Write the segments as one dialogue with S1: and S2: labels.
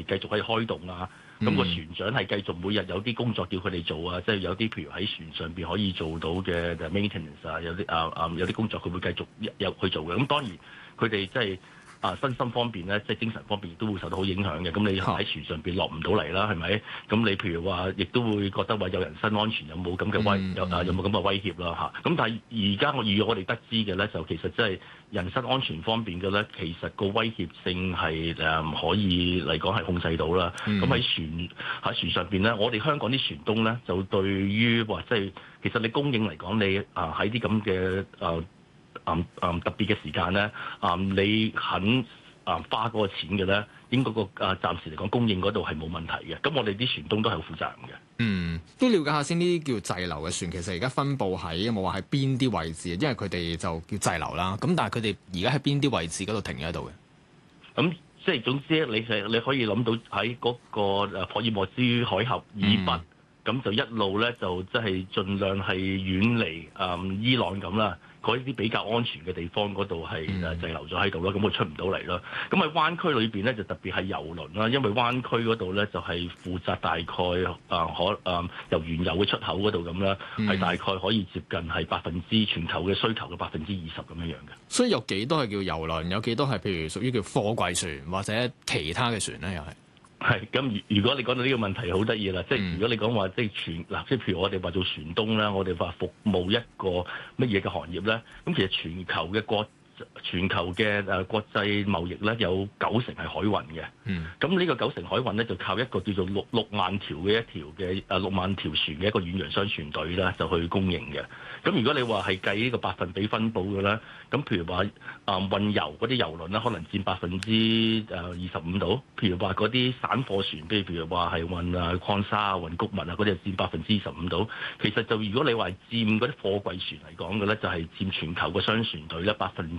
S1: 繼續喺開動啊。咁個船長係繼續每日有啲工作叫佢哋做啊，即係有啲譬如喺船上邊可以做到嘅 maintenance 啊，有啲有啲工作佢會繼續有去做嘅。咁當然佢哋即係身心方面咧，即係精神方面亦都會受到好影響嘅。咁你喺船上邊落唔到嚟啦，係咪？咁你譬如話，亦都會覺得話有人身安全有冇咁嘅有冇咁嘅威脅啦嚇。咁但係而家我哋得知嘅咧，就其實即係人身安全方面嘅咧，其實個威脅性係可以嚟講係控制到啦。咁喺船上邊咧，我哋香港啲船東咧，就對於話即係其實你供應嚟講，你喺啲咁嘅特別嘅時間咧，你肯花嗰個錢嘅咧，應該個暫時嚟講供應嗰度係冇問題嘅。咁我哋啲船東都係好負責任嘅。
S2: 都了解下先，呢啲叫滯留嘅船，其實而家分佈喺有冇話喺邊啲位置？因為佢哋就叫滯留啦。咁但係佢哋而家喺邊啲位置嗰度停咗喺度嘅？咁
S1: 即係總之，你可以諗到喺嗰個霍爾莫茲海峽以北，咁就一路咧就即係盡量係遠離伊朗咁啦。嗰啲比較安全嘅地方嗰度係滯留咗喺度啦，咁佢出唔到嚟啦。咁喺灣區裏邊咧，就特別係郵輪啦，因為灣區嗰度咧就係負責大概由原油嘅出口嗰度咁啦，係大概可以接近係全球嘅需求嘅20%咁樣嘅。
S2: 所以有幾多係叫郵輪，有幾多係譬如屬於叫貨櫃船或者其他嘅船咧？又係。
S1: 係咁，如果你講到呢個問題好得意啦，即係如果你講話即係即係譬如我哋話做船東啦，我哋話服務一個乜嘢嘅行業咧，咁其實全球嘅國際貿易咧有90%係海運嘅。咁呢個90%海運咧就靠一個叫做6萬條嘅6萬條船嘅一個遠洋商船隊咧就去供應嘅。咁如果你話係計呢個百分比分佈嘅咧，咁譬如話運油嗰啲郵輪咧，可能佔25%度；譬如話嗰啲散貨船，譬如話係運礦砂啊、運穀物啊嗰啲，就佔25%度。其實就如果你話佔嗰啲貨櫃船嚟講嘅咧，就係佔全球嘅商船隊咧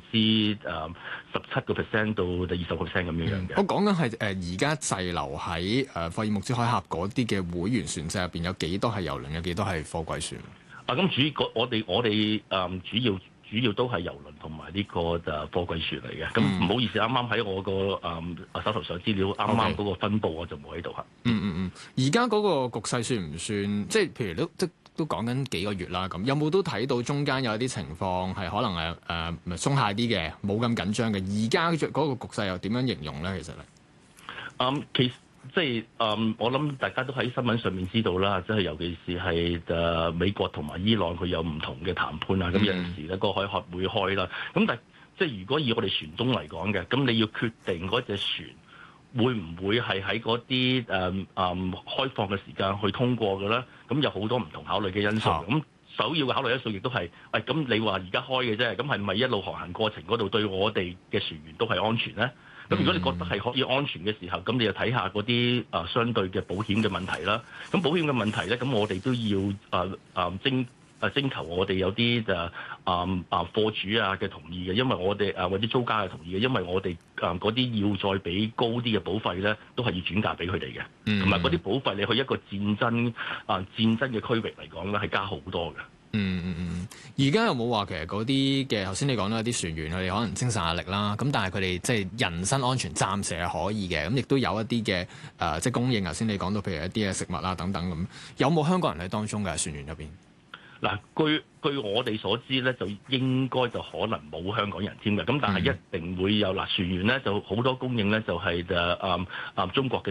S1: 17%到20%咁樣嘅。
S2: 我講緊係而家滯留喺霍爾木茲海峽嗰啲嘅會員船隻入邊，有幾多係郵輪，有幾多係貨櫃船？
S1: 咁我哋主要都係郵輪同埋呢個貨櫃船嚟嘅。咁唔好意思，啱啱喺我個手頭上資料，啱啱嗰個分佈我就冇喺度嚇。
S2: 而家嗰個局勢算唔算？即係譬如都講緊幾個月啦，咁有冇都睇到中間有一啲情況係可能鬆懈啲嘅，冇咁緊張嘅？而家嗰個局勢又點樣形容咧？其實咧，
S1: 即係我諗大家都喺新聞上面知道啦，即係尤其是係美國同埋伊朗佢有唔同嘅談判啊，咁有陣時咧個海峽會開啦。咁但係即係如果以我哋船東嚟講嘅，咁你要決定嗰隻船會唔會係喺嗰啲開放嘅時間去通過嘅咧？咁有好多唔同考慮嘅因素。咁首要嘅考慮因素亦都係，咁你話而家開嘅啫，咁係咪一路航行過程嗰度對我哋嘅船員都係安全咧？咁如果你覺得係可以安全嘅時候，咁你就睇下嗰啲相對嘅保險嘅問題啦。咁保險嘅問題咧，咁我哋都要徵求我哋有啲貨主啊嘅同意嘅，因為我哋或者租家嘅同意嘅，因為我哋嗰啲要再俾高啲嘅保費咧，都係要轉嫁俾佢哋嘅。同埋嗰啲保費你去一個戰爭嘅區域嚟講咧，係加好多嘅。
S2: 而家有冇話其實嗰啲嘅頭先你講啦，啲船員佢哋可能精神壓力啦，咁但係佢哋即係人身安全暫時係可以嘅，咁亦都有一啲嘅即係供應。頭先你講到譬如一啲嘅食物啦等等咁，有冇香港人喺當中嘅船員入邊？
S1: 嗱，據我哋所知咧，就應該就可能冇香港人添嘅，咁但係一定會有。船員咧就好多供應咧就係中國嘅。